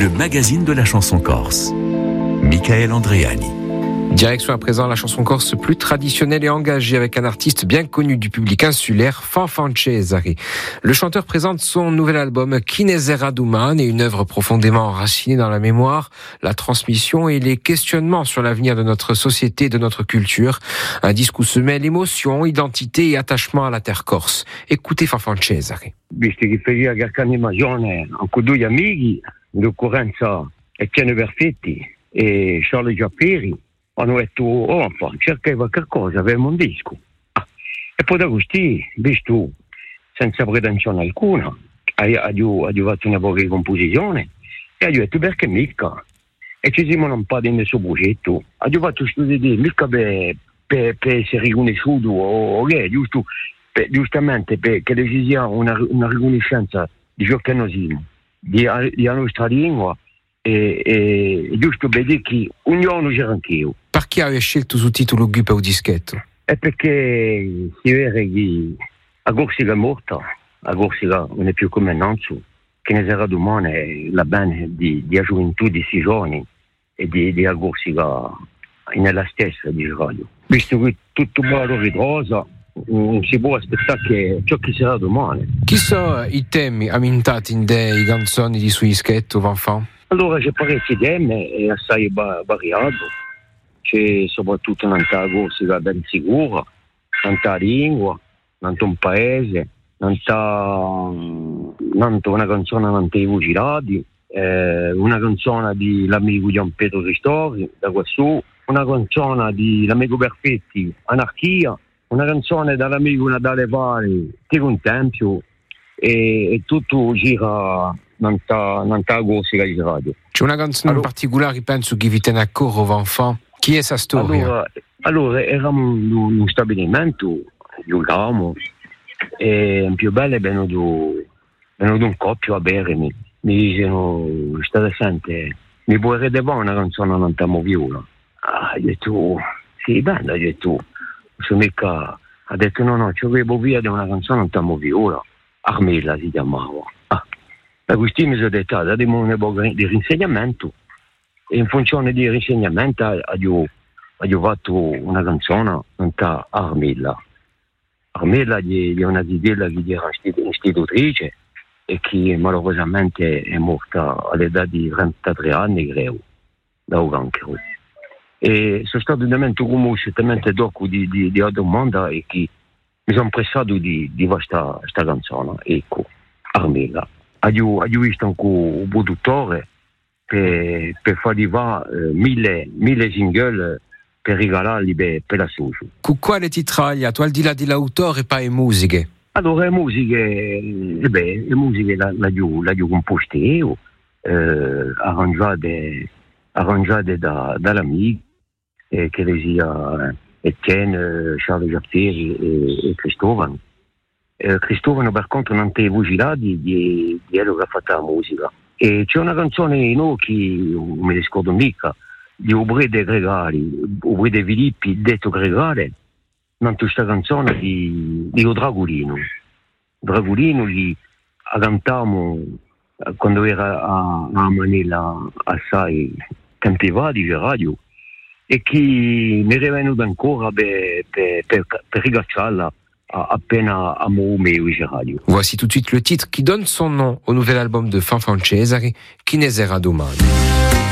le magazine de la chanson corse. Michael Andreani. Direction à présent la chanson corse plus traditionnelle et engagée avec un artiste bien connu du public insulaire, Fanfan Cesari. Le chanteur présente son nouvel album Chinesera Duman et une œuvre profondément enracinée dans la mémoire, la transmission et les questionnements sur l'avenir de notre société et de notre culture. Un disque où se mêlent émotion, identité et attachement à la terre corse. Écoutez Fanfan Cesari. Visto che faceva qualche animazione con due amici, l'occorrenza Etienne Perfetti e Charles Giapperi, hanno detto, cerca qualche cosa, avevamo un disco. E poi da così, visto, senza pretensione alcuna, ho fatto una poca composizione e ho detto, perché mica? E ci siamo un po' di nessun progetto. Ho fatto studio di mica per essere riconosciuto, o che, giustamente perché ci sia una riconoscenza di ciò che noi siamo, della nostra lingua, e giusto per dire che ognuno c'era anch'io. Perché hai scelto il titolo Gupa o dischetto? È perché si vede che a Corsica è morta, a Corsica non è più come Nanzu, che ne sarà domani la bene di gioventù di 6 giorni e di a Corsica nella stessa di radio. Visto che tutto bello ritrosa, non si può aspettare che ciò che sarà domani. Chi sono i temi ambientati in dei canzoni di suo dischetto, Fanfan? Allora c'è parecchi temi e assai variato. C'è soprattutto un'altra Corsica ben sicura, un'altra lingua, un paese, una canzone un'altra Vigilati, una canzone di l'amico Gian Pietro Ristori, da quassù, una canzone di l'amico Perfetti, Anarchia, una canzone dall'amico Natale Vari, Ti Contempio, e tutto gira un'altra Corsica di radio. C'è una canzone in particolare, penso, che vi tiene a cuore, Fanfan. Chi è questa storia? Allora eravamo in un stabilimento, giocavamo, e in più bello è venuto un coppio a bere, mi dicono, state sente, mi puoi redere una canzone non t'amo viola? Ho detto, sì, bene, ho detto, mica, ha detto no, ci avevo via di una canzone non t'amo viola, Armilla si chiamava. Da questi mi sono detto, diamo un po' di rinsegnamento. E in funzione di rinsegnamento ho fatto una canzone da Armilla. Armilla è una zidella che era istitutrice e che malauradamente è morta all'età di 33 anni, credo, da un cancro. E sono stato veramente commosso dopo di una domanda e che mi sono pressato di questa canzone, ecco, Armilla. Ho visto anche un produttore per far arrivare 1000 single per regalarli per la socio. Con quale ti traglia? Tu al di là dell'autore e poi le musiche? Allora le musiche l'ho composte io, arrangiate dall'amico che le sia Etienne, Charles Giapperi e Cristofano. Cristofano per contro non te vigilati di quello che ha fatto la musica. E c'è una canzone che non mi ricordo mica, di Obrede Gregari, Obrede Filippi, detto Gregare, in questa canzone di Dragolino. Dragolino che cantavamo quando era a Manila assai tempi vari di radio e che mi è venuto ancora per ringraziarla appena à Mahomet radio. Voici tout de suite le titre qui donne son nom au nouvel album de Fanfan Cesari, Chinesera Duman.